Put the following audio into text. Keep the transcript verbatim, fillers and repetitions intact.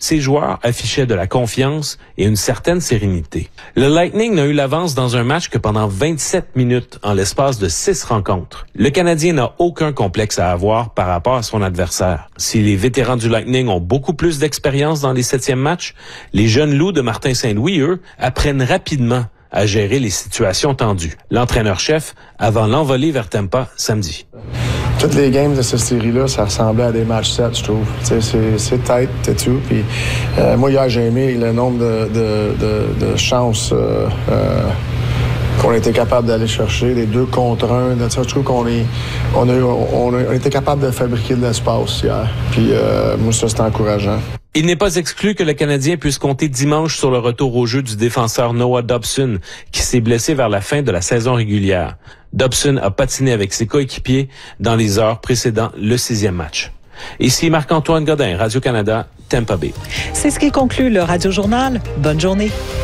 ses joueurs affichaient de la confiance et une certaine sérénité. Le Lightning n'a eu l'avance dans un match que pendant vingt-sept minutes en l'espace de six rencontres. Le Canadien n'a aucun complexe à avoir par rapport à son adversaire. Si les vétérans du Lightning ont beaucoup plus d'expérience dans les septièmes matchs, les jeunes loups de Martin Saint-Louis, eux, apprennent rapidement à gérer les situations tendues. L'entraîneur-chef avant l'envolée vers Tampa samedi. Toutes les games de cette série-là, ça ressemblait à des matchs sept, je trouve. C'est, c'est tête, c'est tout. Puis, euh, moi, hier, j'ai aimé le nombre de, de, de, de chances euh, euh, qu'on a été capable d'aller chercher, les deux contre un. Je trouve qu'on est, on a, on a été capable de fabriquer de l'espace hier. Puis, euh, moi, ça, c'est encourageant. Il n'est pas exclu que le Canadien puisse compter dimanche sur le retour au jeu du défenseur Noah Dobson, qui s'est blessé vers la fin de la saison régulière. Dobson a patiné avec ses coéquipiers dans les heures précédant le sixième match. Ici Marc-Antoine Godin, Radio-Canada, Tampa Bay. C'est ce qui conclut le Radio Journal. Bonne journée.